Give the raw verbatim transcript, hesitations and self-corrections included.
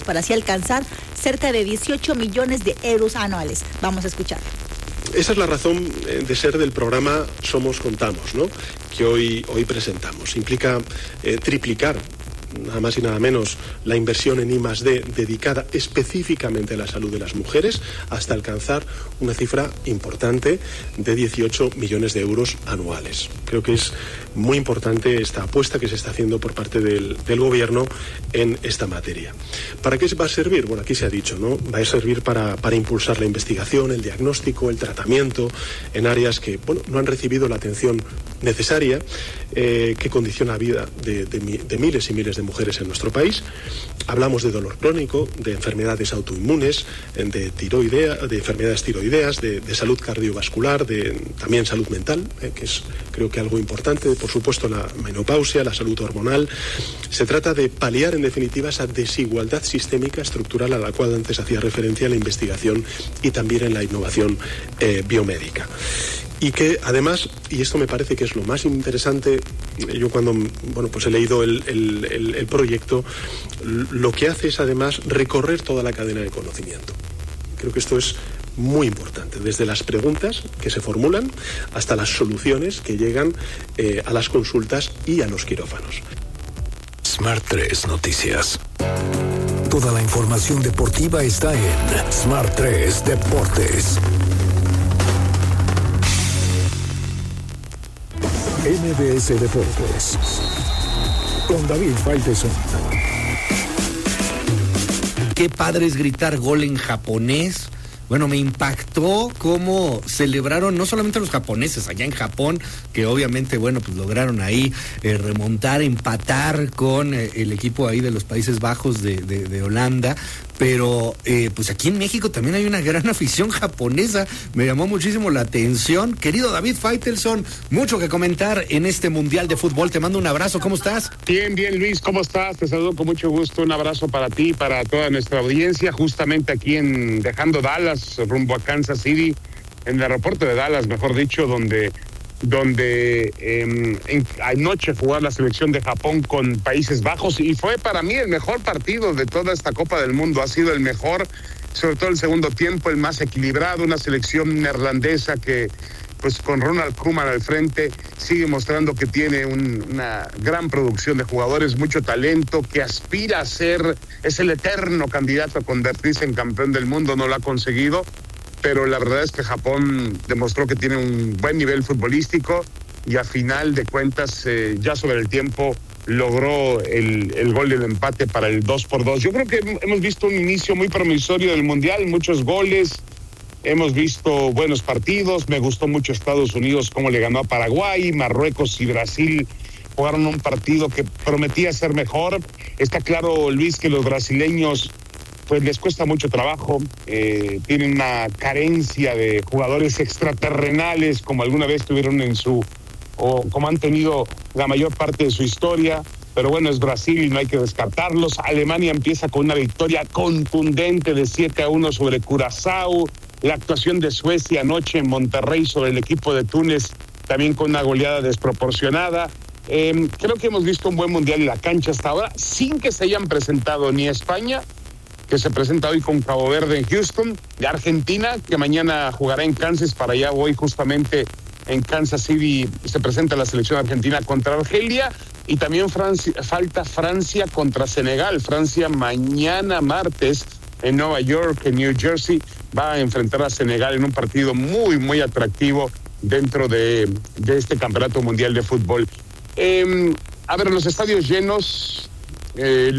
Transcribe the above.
para así alcanzar cerca de dieciocho millones de euros anuales. Vamos a escuchar. Esa es la razón de ser del programa Somos Contamos, ¿no?, que hoy, hoy presentamos. Implica eh, triplicar, nada más y nada menos, la inversión en I más D dedicada específicamente a la salud de las mujeres, hasta alcanzar una cifra importante de dieciocho millones de euros anuales. Creo que es muy importante esta apuesta que se está haciendo por parte del, del Gobierno en esta materia. ¿Para qué va a servir? Bueno, aquí se ha dicho, ¿no? Va a servir para, para impulsar la investigación, el diagnóstico, el tratamiento en áreas que, bueno, no han recibido la atención necesaria, eh, que condiciona la vida de, de, de miles y miles de mujeres en nuestro país. Hablamos de dolor crónico, de enfermedades autoinmunes, de tiroidea, de enfermedades tiroideas, de, de salud cardiovascular, de también salud mental, eh, que es creo que algo importante, por supuesto la menopausia, la salud hormonal. Se trata de paliar en definitiva esa desigualdad sistémica estructural a la cual antes hacía referencia en la investigación y también en la innovación eh, biomédica. Y que además, y esto me parece que es lo más interesante, yo cuando bueno pues he leído el, el, el, el proyecto, lo que hace es además recorrer toda la cadena de conocimiento. Creo que esto es muy importante, desde las preguntas que se formulan hasta las soluciones que llegan eh, a las consultas y a los quirófanos. Smart tres Noticias. Toda la información deportiva está en Smart tres Deportes. M B S Deportes con David Faitelson. Qué padre es gritar gol en japonés. Bueno, me impactó cómo celebraron no solamente los japoneses allá en Japón, que obviamente, bueno, pues lograron ahí eh, remontar, empatar con eh, el equipo ahí de los Países Bajos de, de, de Holanda, pero eh, pues aquí en México también hay una gran afición japonesa. Me llamó muchísimo la atención. Querido David Faitelson, mucho que comentar en este Mundial de Fútbol. Te mando un abrazo, ¿cómo estás? Bien, bien, Luis, ¿cómo estás? Te saludo con mucho gusto. Un abrazo para ti y para toda nuestra audiencia, justamente aquí en dejando Dallas, rumbo a Kansas City, en el aeropuerto de Dallas, mejor dicho, donde donde eh, en, anoche jugó la selección de Japón con Países Bajos, y fue para mí el mejor partido de toda esta Copa del Mundo. Ha sido el mejor, sobre todo el segundo tiempo, el más equilibrado. Una selección neerlandesa que, pues con Ronald Koeman al frente, sigue mostrando que tiene un, una gran producción de jugadores, mucho talento, que aspira a ser, es el eterno candidato a convertirse en campeón del mundo. No lo ha conseguido, pero la verdad es que Japón demostró que tiene un buen nivel futbolístico, y a final de cuentas, eh, ya sobre el tiempo, logró el, el gol del empate para el dos por dos. Yo creo que hemos visto un inicio muy promisorio del Mundial, muchos goles. Hemos visto buenos partidos. Me gustó mucho Estados Unidos, cómo le ganó a Paraguay. Marruecos y Brasil jugaron un partido que prometía ser mejor. Está claro, Luis, que los brasileños pues les cuesta mucho trabajo. Eh, tienen una carencia de jugadores extraterrenales como alguna vez tuvieron en su, o como han tenido la mayor parte de su historia. Pero bueno, es Brasil y no hay que descartarlos. Alemania empieza con una victoria contundente de siete a uno sobre Curazao. La actuación de Suecia anoche en Monterrey sobre el equipo de Túnez, también con una goleada desproporcionada. Eh, creo que hemos visto un buen mundial en la cancha hasta ahora, sin que se hayan presentado ni España, que se presenta hoy con Cabo Verde en Houston, de Argentina, que mañana jugará en Kansas. Para allá voy justamente en Kansas City, se presenta la selección argentina contra Argelia, y también Francia, falta Francia contra Senegal. Francia mañana martes en Nueva York, en New Jersey, va a enfrentar a Senegal en un partido muy, muy atractivo dentro de, de este Campeonato Mundial de Fútbol. Eh, a ver, los estadios llenos, eh,